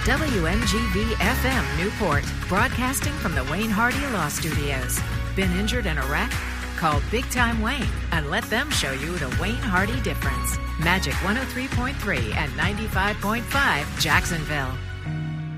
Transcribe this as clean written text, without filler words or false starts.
WMGB-FM Newport, broadcasting from the Wayne Hardy Law Studios. Been injured in a wreck? Call Big Time Wayne and let them show you the Wayne Hardy difference. Magic 103.3 and 95.5 Jacksonville.